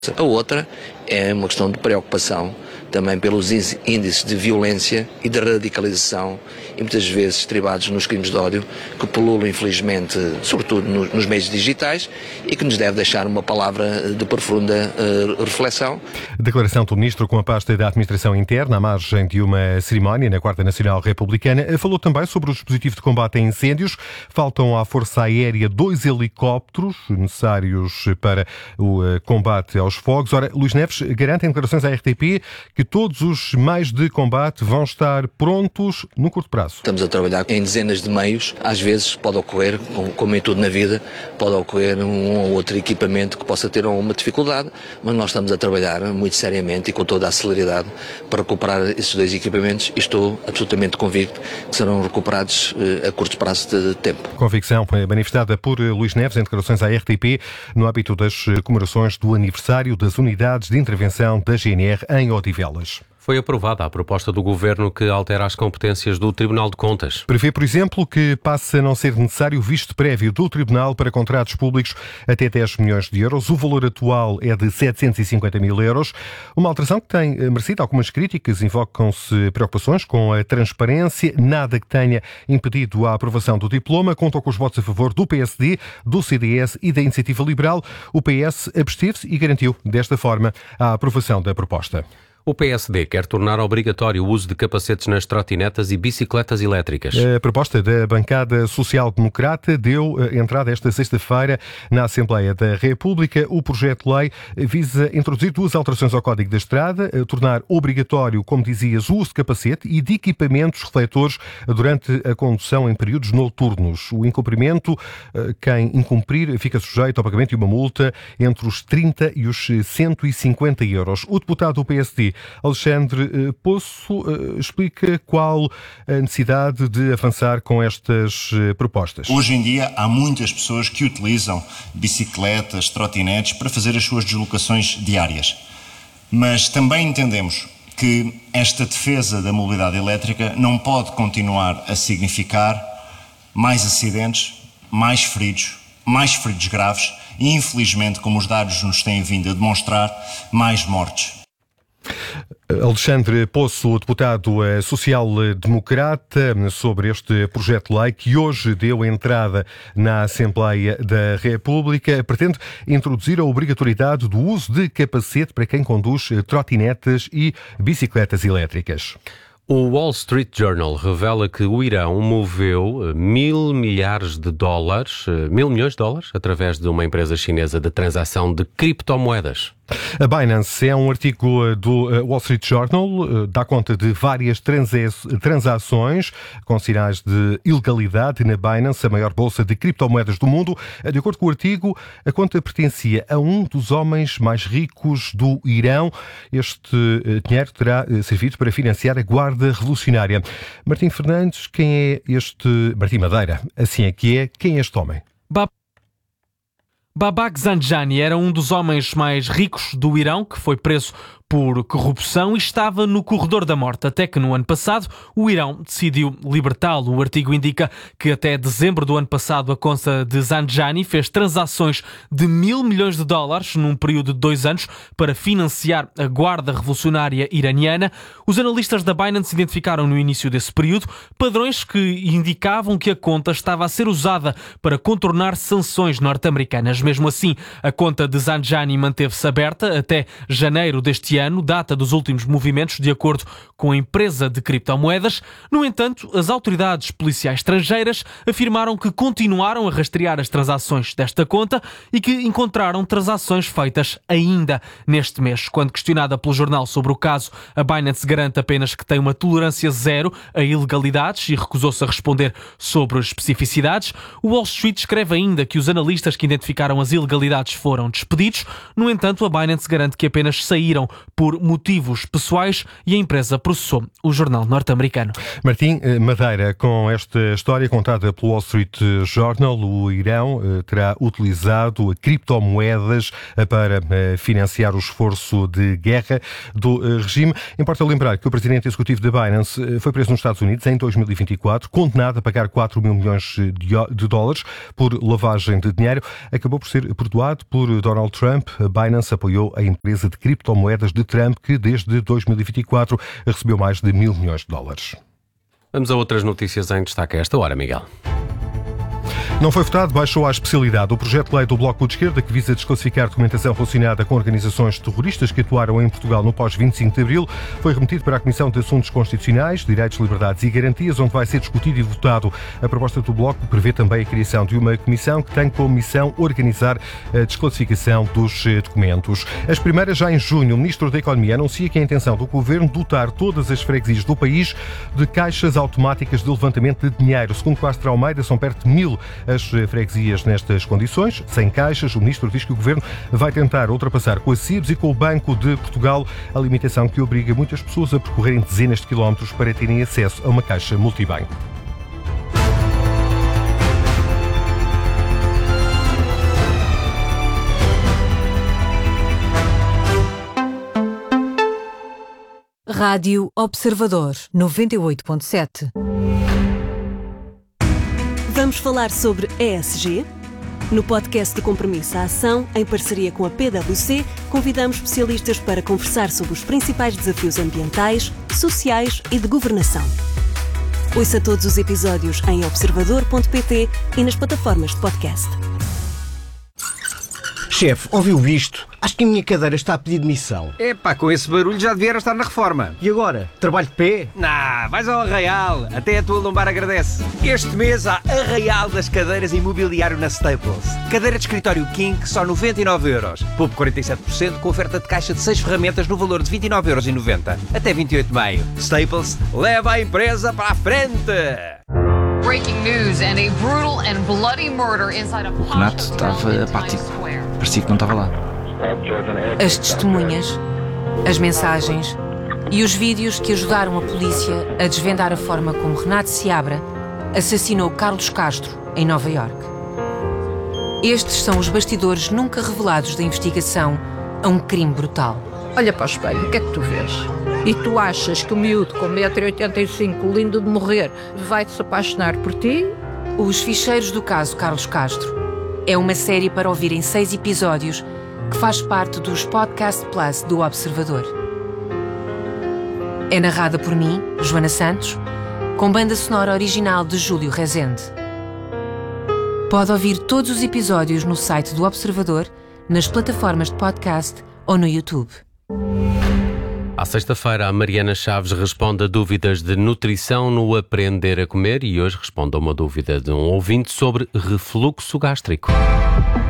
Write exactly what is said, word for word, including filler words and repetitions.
A outra é uma questão de preocupação também pelos índices de violência e de radicalização e muitas vezes estribados nos crimes de ódio que pululam infelizmente, sobretudo nos meios digitais e que nos deve deixar uma palavra de profunda uh, reflexão. Declaração do Ministro com a pasta da Administração Interna à margem de uma cerimónia na Guarda Nacional Republicana. Falou também sobre o dispositivo de combate a incêndios. Faltam à Força Aérea dois helicópteros necessários para o combate aos fogos. Ora, Luís Neves garante em declarações à R T P que todos os meios de combate vão estar prontos no curto prazo. Estamos a trabalhar em dezenas de meios. Às vezes pode ocorrer, como em tudo na vida, pode ocorrer um ou outro equipamento que possa ter uma dificuldade, mas nós estamos a trabalhar muito seriamente e com toda a celeridade para recuperar esses dois equipamentos e estou absolutamente convicto que serão recuperados a curto prazo de tempo. Convicção manifestada por Luís Neves em declarações à R T P no âmbito das comemorações do aniversário das unidades de intervenção da G N R em Odivelas. Foi aprovada a proposta do Governo que altera as competências do Tribunal de Contas. Prevê, por exemplo, que passe a não ser necessário visto prévio do Tribunal para contratos públicos até dez milhões de euros. O valor atual é de setecentos e cinquenta mil euros. Uma alteração que tem merecido algumas críticas. Invocam-se preocupações com a transparência. Nada que tenha impedido a aprovação do diploma. Contou com os votos a favor do P S D, do C D S e da Iniciativa Liberal. O P S absteve-se e garantiu, desta forma, a aprovação da proposta. O P S D quer tornar obrigatório o uso de capacetes nas trotinetas e bicicletas elétricas. A proposta da bancada social-democrata deu entrada esta sexta-feira na Assembleia da República. O projeto de lei visa introduzir duas alterações ao Código da Estrada, tornar obrigatório, como dizias, o uso de capacete e de equipamentos refletores durante a condução em períodos noturnos. O incumprimento, quem incumprir, fica sujeito ao pagamento de uma multa entre os trinta e os cento e cinquenta euros. O deputado do P S D, Alexandre Poço, explica qual a necessidade de avançar com estas propostas. Hoje em dia há muitas pessoas que utilizam bicicletas, trotinetes para fazer as suas deslocações diárias. Mas também entendemos que esta defesa da mobilidade elétrica não pode continuar a significar mais acidentes, mais feridos, mais feridos graves e, infelizmente, como os dados nos têm vindo a demonstrar, mais mortes. Alexandre Poço, deputado social-democrata, sobre este projeto de lei que hoje deu entrada na Assembleia da República, pretende introduzir a obrigatoriedade do uso de capacete para quem conduz trotinetas e bicicletas elétricas. O Wall Street Journal revela que o Irão moveu mil milhares de dólares, mil milhões de dólares, através de uma empresa chinesa de transação de criptomoedas. A Binance é um artigo do Wall Street Journal, dá conta de várias transações com sinais de ilegalidade na Binance, a maior bolsa de criptomoedas do mundo. De acordo com o artigo, a conta pertencia a um dos homens mais ricos do Irão. Este dinheiro terá servido para financiar a Guarda Revolucionária. Martim Fernandes, quem é este... Martim Madeira, assim é que é. Quem é este homem? Babak Zanjani era um dos homens mais ricos do Irão, que foi preso por corrupção e estava no corredor da morte, até que no ano passado o Irão decidiu libertá-lo. O artigo indica que até dezembro do ano passado a conta de Zanjani fez transações de mil milhões de dólares num período de dois anos para financiar a Guarda Revolucionária Iraniana. Os analistas da Binance identificaram no início desse período padrões que indicavam que a conta estava a ser usada para contornar sanções norte-americanas. Mesmo assim, a conta de Zanjani manteve-se aberta até janeiro deste ano, data dos últimos movimentos, de acordo com a empresa de criptomoedas. No entanto, as autoridades policiais estrangeiras afirmaram que continuaram a rastrear as transações desta conta e que encontraram transações feitas ainda neste mês. Quando questionada pelo jornal sobre o caso, a Binance garante apenas que tem uma tolerância zero a ilegalidades e recusou-se a responder sobre as especificidades. O Wall Street escreve ainda que os analistas que identificaram as ilegalidades foram despedidos. No entanto, a Binance garante que apenas saíram por motivos pessoais e a empresa processou o jornal norte-americano. Martim, Madeira, com esta história contada pelo Wall Street Journal, o Irão terá utilizado criptomoedas para financiar o esforço de guerra do regime. Importa lembrar que o presidente executivo da Binance foi preso nos Estados Unidos em dois mil e vinte e quatro, condenado a pagar quatro mil milhões de dólares por lavagem de dinheiro. Acabou por ser perdoado por Donald Trump. A Binance apoiou a empresa de criptomoedas de Trump, que desde dois mil e vinte e quatro recebeu mais de mil milhões de dólares. Vamos a outras notícias em destaque a esta hora, Miguel. Não foi votado, baixou à especialidade. O projeto de lei do Bloco de Esquerda, que visa desclassificar documentação relacionada com organizações terroristas que atuaram em Portugal no pós-vinte e cinco de Abril, foi remetido para a Comissão de Assuntos Constitucionais, Direitos, Liberdades e Garantias, onde vai ser discutido e votado. A proposta do Bloco prevê também a criação de uma comissão que tem como missão organizar a desclassificação dos documentos. As primeiras já em junho, o Ministro da Economia anuncia que a intenção do Governo dotar todas as freguesias do país de caixas automáticas de levantamento de dinheiro. Segundo Castro Almeida, são perto de mil as freguesias nestas condições, sem caixas. O Ministro diz que o Governo vai tentar ultrapassar com a C I B S e com o Banco de Portugal a limitação que obriga muitas pessoas a percorrerem dezenas de quilómetros para terem acesso a uma caixa multibanco. Rádio Observador, noventa e oito ponto sete. Vamos falar sobre E S G? No podcast de Compromisso à Ação, em parceria com a P W C, convidamos especialistas para conversar sobre os principais desafios ambientais, sociais e de governação. Ouça todos os episódios em observador ponto pt e nas plataformas de podcast. Chefe, ouviu isto? Acho que a minha cadeira está a pedir demissão. Epá, com esse barulho já devia estar na reforma. E agora? Trabalho de pé? Nah, vais ao Arraial. Até a tua lombar agradece. Este mês há Arraial das cadeiras e mobiliário na Staples. Cadeira de escritório King, só noventa e nove euros. Poupe quarenta e sete por cento com oferta de caixa de seis ferramentas no valor de vinte e nove euros e noventa. Até vinte e oito de maio. Staples, leva a empresa para a frente! Breaking news and a brutal and bloody murder inside a O Renato estava apático. Parecia que não estava lá. As testemunhas, as mensagens e os vídeos que ajudaram a polícia a desvendar a forma como Renato Seabra assassinou Carlos Castro em Nova Iorque. Estes são os bastidores nunca revelados da investigação a um crime brutal. Olha para o espelho, o que é que tu vês? E tu achas que o miúdo com um metro e oitenta e cinco, lindo de morrer, vai-te se apaixonar por ti? Os Ficheiros do Caso Carlos Castro é uma série para ouvir em seis episódios que faz parte dos Podcast Plus do Observador. É narrada por mim, Joana Santos, com banda sonora original de Júlio Rezende. Pode ouvir todos os episódios no site do Observador, nas plataformas de podcast ou no YouTube. À sexta-feira, a Mariana Chaves responde a dúvidas de nutrição no Aprender a Comer e hoje responde a uma dúvida de um ouvinte sobre refluxo gástrico.